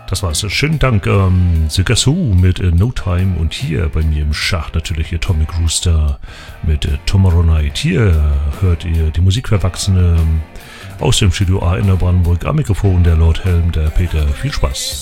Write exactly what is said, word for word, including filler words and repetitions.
Das war's. Schönen Dank, ähm, Sikasu mit äh, No Time und hier bei mir im Schach natürlich Atomic Rooster mit äh, Tomorrow Night. Hier hört ihr die Musikverwachsene aus dem Studio A in der Brandenburg am Mikrofon der Lord Helm, der Peter. Viel Spaß.